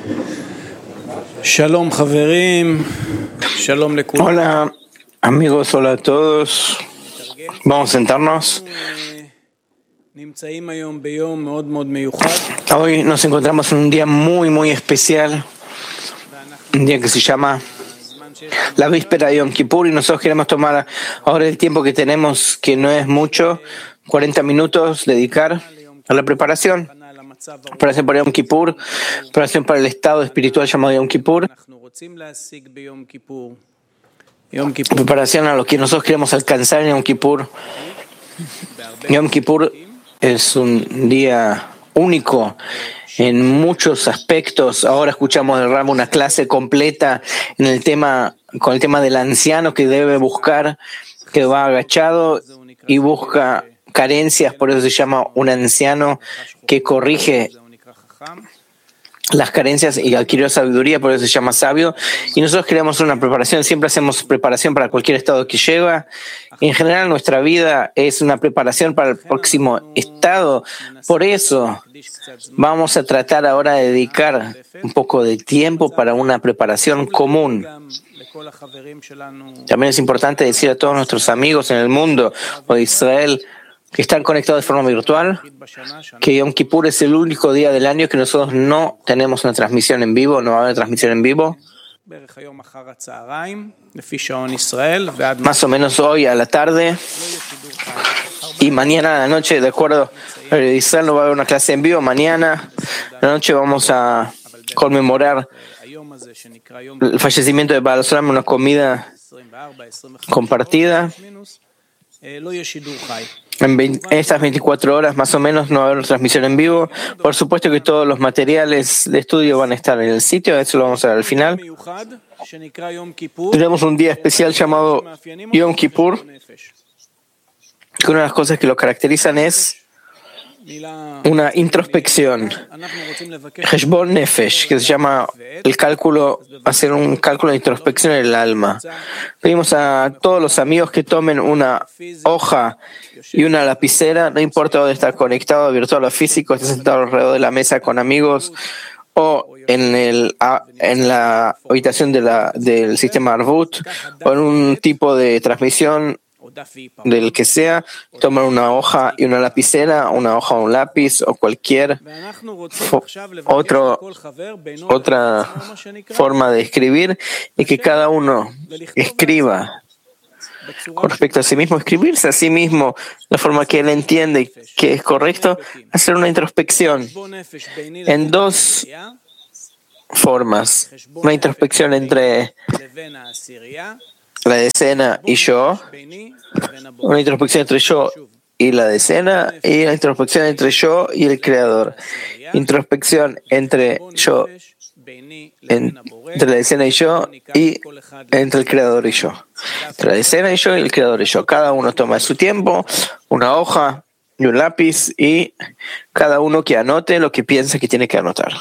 Shalom Javerim, Shalom לכולם. Hola amigos, hola a todos. Vamos a sentarnos. נמצאים היום ביום מאוד מאוד מיוחד. Hoy nos encontramos en un día muy especial, un día que se llama la víspera de Yom Kippur, y nosotros queremos tomar ahora el tiempo que tenemos, que no es mucho, 40 minutos, dedicar a la preparación para Yom Kippur, preparación para el estado espiritual llamado Yom Kippur, preparación a lo que nosotros queremos alcanzar en Yom Kippur. Yom Kippur es un día único en muchos aspectos. Ahora escuchamos del Rama una clase completa con el tema del anciano que debe buscar, que va agachado y busca carencias, por eso se llama un anciano que corrige las carencias y adquirió sabiduría, por eso se llama sabio. Y nosotros queremos una preparación, siempre hacemos preparación para cualquier estado que llega. En general nuestra vida es una preparación para el próximo estado. Por eso vamos a tratar ahora de dedicar un poco de tiempo para una preparación común. También es importante decir a todos nuestros amigos en el mundo o de Israel que están conectados de forma virtual, que Yom Kippur es el único día del año que nosotros no tenemos una transmisión en vivo, no va a haber transmisión en vivo. Más o menos hoy a la tarde y mañana a la noche, de acuerdo a Israel, no va a haber una clase en vivo. Mañana a la noche vamos a conmemorar el fallecimiento de Baal Olam, una comida compartida. En estas 24 horas más o menos no va a haber transmisión en vivo. Por supuesto que todos los materiales de estudio van a estar en el sitio, eso lo vamos a ver al final. Tenemos un día especial llamado Yom Kippur, que una de las cosas que lo caracterizan es una introspección, Heshbon Nefesh, que se llama el cálculo, hacer un cálculo de introspección en el alma. Pedimos a todos los amigos que tomen una hoja y una lapicera, no importa dónde está conectado, virtual o físico, esté sentado alrededor de la mesa con amigos o en la habitación del sistema Arvut o en un tipo de transmisión del que sea, tomar una hoja y una lapicera, una hoja o un lápiz o cualquier otra forma de escribir, y que cada uno escriba con respecto a sí mismo, escribirse a sí mismo la forma que él entiende que es correcto, hacer una introspección en dos formas: una introspección entre la decena y yo, una introspección entre yo y la decena, y la introspección entre yo y el Creador. Introspección entre yo, entre la decena y yo, y entre el Creador y yo. Entre la decena y yo y el Creador y yo. Cada uno toma su tiempo, una hoja y un lápiz, y cada uno que anote lo que piensa que tiene que anotar.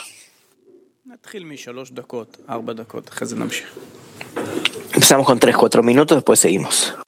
Empezamos con 3-4 minutos, después seguimos.